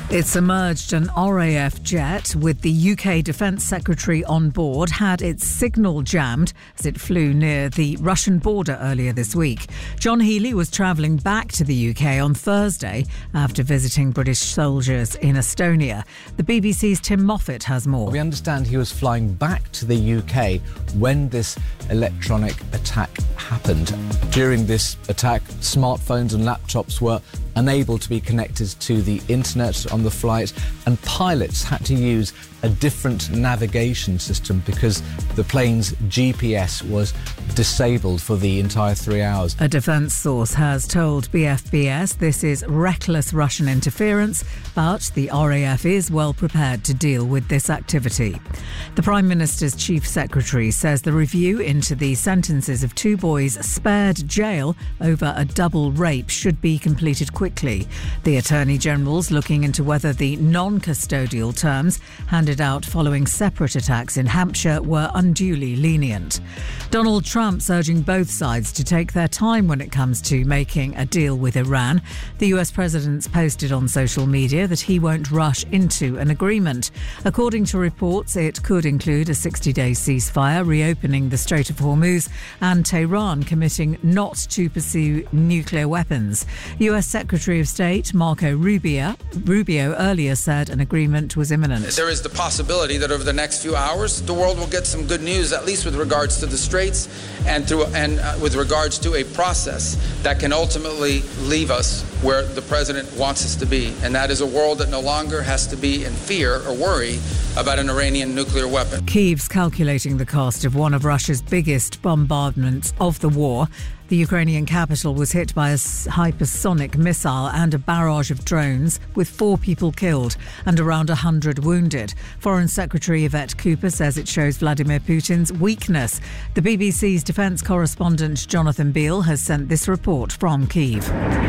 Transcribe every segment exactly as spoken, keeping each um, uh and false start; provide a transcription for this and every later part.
It's emerged an R A F jet with the U K Defence Secretary on board had its signal jammed as it flew near the Russian border earlier this week. John Healey was travelling back to the U K on Thursday after visiting British soldiers in Estonia. The B B C's Tim Moffat has more. We understand he was flying back to the U K when this electronic attack happened. During this attack, smartphones and laptops were unable to be connected to the internet on the flight, and pilots had to use a different navigation system because the plane's G P S was disabled for the entire three hours. A defence source has told B F B S this is reckless Russian interference, but the R A F is well prepared to deal with this activity. The Prime Minister's Chief Secretary says the review into the sentences of two boys spared jail over a double rape should be completed quickly. The Attorney General's looking into whether the non-custodial terms handed out following separate attacks in Hampshire were unduly lenient. Donald Trump's urging both sides to take their time when it comes to making a deal with Iran. The U S president's posted on social media that he won't rush into an agreement. According to reports, it could include a sixty-day ceasefire, reopening the Strait of Hormuz, and Tehran committing not to pursue nuclear weapons. U S Secretary of State Marco Rubio, Rubio earlier said an agreement was imminent. There is the possibility that over the next few hours, the world will get some good news, at least with regards to the Straits and through and uh, with regards to a process that can ultimately leave us where the president wants us to be, and that is a world that no longer has to be in fear or worry about an Iranian nuclear weapon. Kyiv's calculating the cost of one of Russia's biggest bombardments of the war. The Ukrainian capital was hit by a hypersonic missile and a barrage of drones, with four people killed and around one hundred wounded. Foreign Secretary Yvette Cooper says it shows Vladimir Putin's weakness. The B B C's defence correspondent Jonathan Beale has sent this report from Kyiv.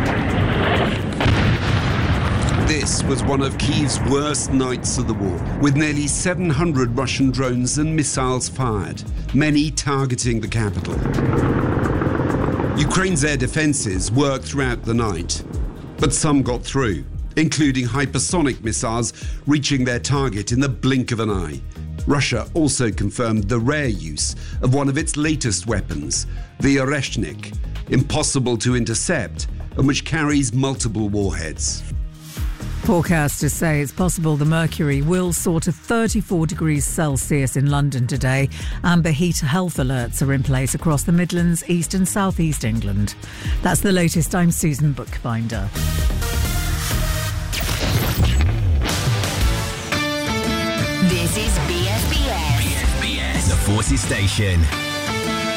This was one of Kyiv's worst nights of the war, with nearly seven hundred Russian drones and missiles fired, many targeting the capital. Ukraine's air defences worked throughout the night, but some got through, including hypersonic missiles reaching their target in the blink of an eye. Russia also confirmed the rare use of one of its latest weapons, the Oreshnik, impossible to intercept and which carries multiple warheads. Forecasters say it's possible the mercury will soar to thirty-four degrees Celsius in London today. Amber heat health alerts are in place across the Midlands, East and South East England. That's the latest. I'm Susan Bookbinder. This is B F B S. B F B S, the Forces Station.